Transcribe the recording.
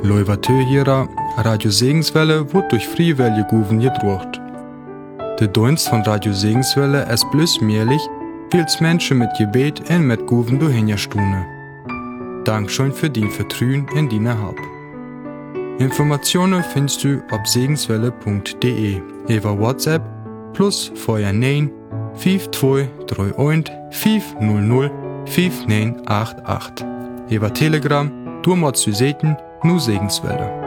Leuvatö Radio Segenswelle wird durch Freiwillige Guven gedruckt. Der Dienst von Radio Segenswelle ist bloß möglich, weil es Menschen mit Gebet und mit Guven durchhinstune. Dankeschön für dein Vertrauen in deine Hab. Informationen findest du auf segenswelle.de über WhatsApp plus Feuer 9 5231 500 5988. Über Telegram, du machst du Seiten, nur Segenswelle.